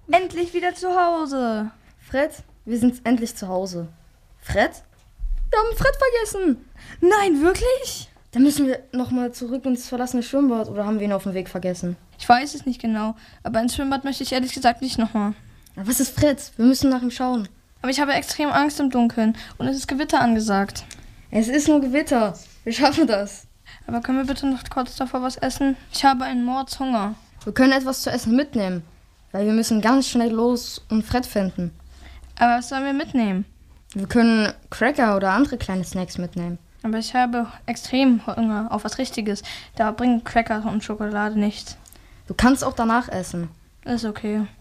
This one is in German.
Endlich wieder zu Hause. Fred, wir sind endlich zu Hause. Fred? Wir haben Fred vergessen. Nein, wirklich? Dann müssen wir nochmal zurück ins verlassene Schwimmbad oder haben wir ihn auf dem Weg vergessen? Ich weiß es nicht genau, aber ins Schwimmbad möchte ich ehrlich gesagt nicht nochmal. Was ist Fred? Wir müssen nach ihm schauen. Aber ich habe extrem Angst im Dunkeln und es ist Gewitter angesagt. Es ist nur Gewitter. Wir schaffen das. Aber können wir bitte noch kurz davor was essen? Ich habe einen Mordshunger. Wir können etwas zu essen mitnehmen, weil wir müssen ganz schnell los und Fred finden. Aber was sollen wir mitnehmen? Wir können Cracker oder andere kleine Snacks mitnehmen. Aber ich habe extrem Hunger auf was Richtiges. Da bringen Cracker und Schokolade nichts. Du kannst auch danach essen. Ist okay.